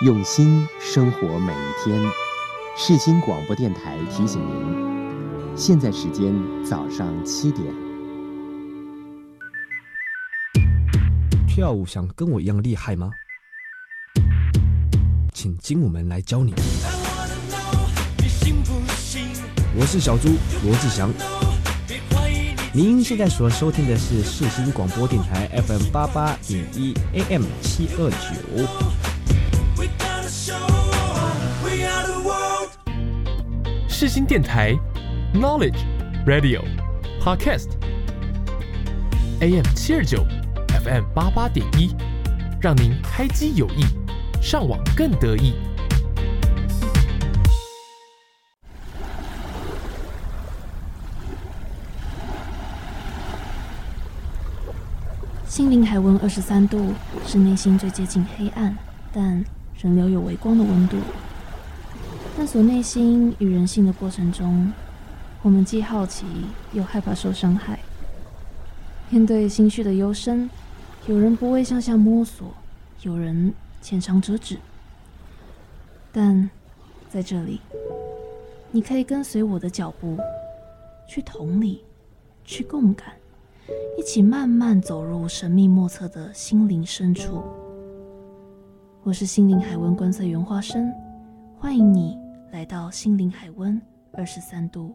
用心生活每一天。世新广播电台提醒您，现在时间早上7点。 跳舞想跟我一样厉害吗？请精武门来教你。我是小猪罗志祥。您现在所收听的是世新广播电台 FM88.1 AM 729。 世新电台 Knowledge Radio Podcast AM 729 FM 88.1，让您开机有益，上网更得意。 心灵海温23度，是内心最接近黑暗，但仍留有微光的温度。探索内心与人性的过程中，我们既好奇又害怕受伤害。面对心绪的幽深，有人不畏向下摸索，有人浅尝辄止。但在这里，你可以跟随我的脚步，去同理，去共感，一起慢慢走入神秘莫测的心灵深处。我是心灵海温观测员花生，欢迎你来到心灵海温23度。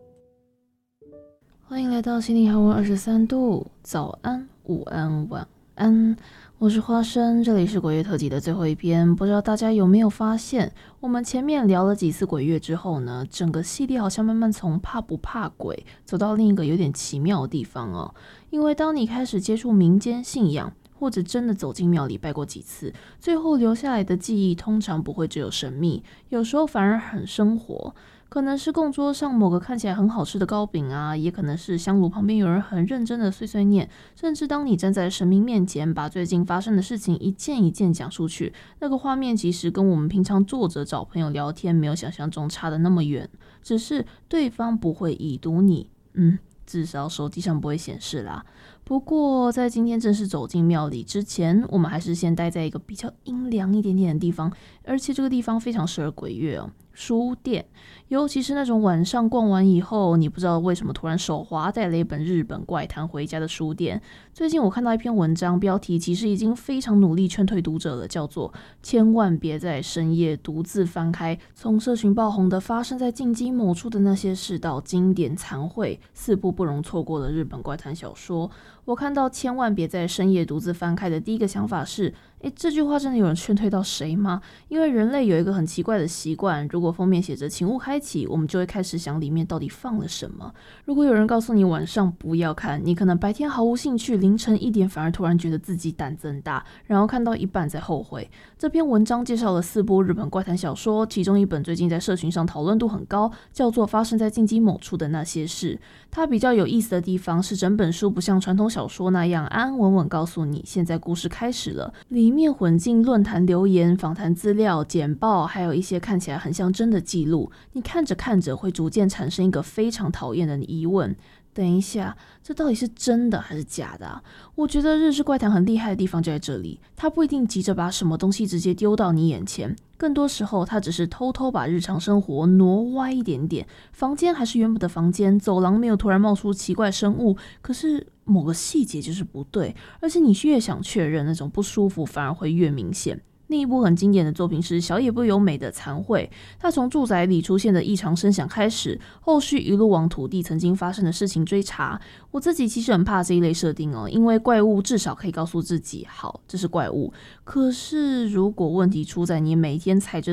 欢迎来到心灵海温23度，早安、午安、晚安。我是花生，这里是鬼月特辑的最后一篇。不知道大家有没有发现，我们前面聊了几次鬼月之后呢，整个系列好像慢慢从怕不怕鬼走到另一个有点奇妙的地方哦。因为当你开始接触民间信仰，或者真的走进庙里拜过几次，最后留下来的记忆通常不会只有神秘，有时候反而很生活。可能是供桌上某个看起来很好吃的糕饼啊，也可能是香炉旁边有人很认真的碎碎念，甚至当你站在神明面前，把最近发生的事情一件一件讲出去，那个画面其实跟我们平常坐着找朋友聊天没有想象中差得那么远，只是对方不会已读你，至少手机上不会显示啦。不过在今天正式走进庙里之前，我们还是先待在一个比较阴凉一点点的地方，而且这个地方非常适合鬼月哦。书店，尤其是那种晚上逛完以后，你不知道为什么突然手滑带了一本日本怪谈回家的书店。最近我看到一篇文章，标题其实已经非常努力劝退读者了，叫做千万别在深夜独自翻开从社群爆红的发生在进击某处的那些事到经典残会4部不容错过的日本怪谈小说。我看到千万别在深夜独自翻开的第一个想法是，这句话真的有人劝退到谁吗？因为人类有一个很奇怪的习惯，如果封面写着请勿开启，我们就会开始想里面到底放了什么。如果有人告诉你晚上不要看，你可能白天毫无兴趣，凌晨1点反而突然觉得自己胆增大，然后看到一半再后悔。这篇文章介绍了4部日本怪谈小说，其中一本最近在社群上讨论度很高，叫做发生在进击某处的那些事。它比较有意思的地方是，整本书不像传统小说那样安安稳稳告诉你现在故事开始了，里面混进论坛留言、访谈资料、简报，还有一些看起来很像真的记录。你看着看着会逐渐产生一个非常讨厌的疑问，等一下，这到底是真的还是假的啊？我觉得日式怪谈很厉害的地方就在这里，它不一定急着把什么东西直接丢到你眼前，更多时候它只是偷偷把日常生活挪歪一点点，房间还是原本的房间，走廊没有突然冒出奇怪生物，可是某个细节就是不对，而且你越想确认，那种不舒服反而会越明显。另一部很经典的作品是小野不由美的残会，它从住宅里出现的异常声响开始，后续一路往土地曾经发生的事情追查。我自己其实很怕这一类设定哦，因为怪物至少可以告诉自己，好，这是怪物。可是如果问题出在你每天踩着